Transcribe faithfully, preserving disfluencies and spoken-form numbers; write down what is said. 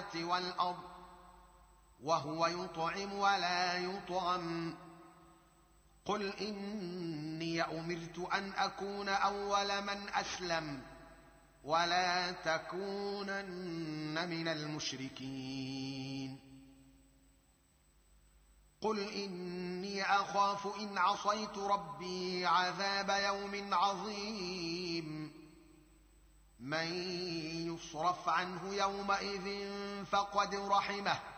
السماوات والأرض وهو يطعم ولا يطعم. قل إني أمرت أن أكون أول من أسلم ولا تكونن من المشركين. قل إني أخاف إن عصيت ربي عذاب يوم عظيم. من يصرف عنه يومئذ فقد رحمه